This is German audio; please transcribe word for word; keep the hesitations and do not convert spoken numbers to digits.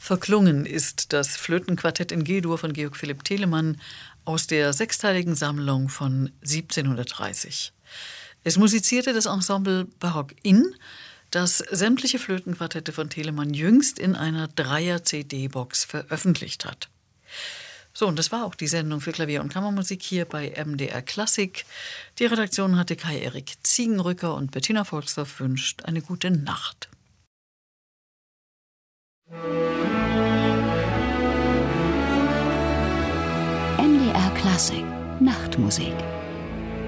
Verklungen ist das Flötenquartett in G-Dur von Georg Philipp Telemann aus der sechsteiligen Sammlung von siebzehnhundertdreißig. Es musizierte das Ensemble Barock in, das sämtliche Flötenquartette von Telemann jüngst in einer Dreier-C D-Box veröffentlicht hat. So, und das war auch die Sendung für Klavier und Kammermusik hier bei M D R Klassik. Die Redaktion hatte Kai-Erik Ziegenrücker und Bettina Volksdorf wünscht eine gute Nacht. M D R Klassik Nachtmusik.